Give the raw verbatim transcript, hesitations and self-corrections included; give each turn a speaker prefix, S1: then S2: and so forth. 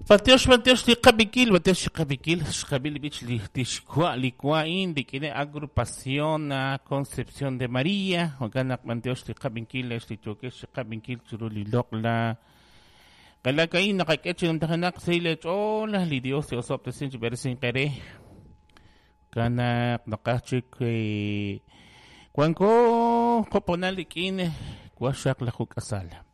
S1: Fatiosh Fatiosh li Kabikil, Fatiosh Kabikil, Shkabil Bich li Tishkua, Likuain, de Kine Agrupación a Concepción de María, o Ganak Fatiosh li Kabikil, Li Chokesh Kabikil, Churuli Lokla, Galakain, Nakaketch, and Tahanak, Sailage, all li Dios, the Osop, the Sinch, Bersin Kere, Ganak, Nakachik, Kwanko, Koponalikin, Kwashak la Hukasal.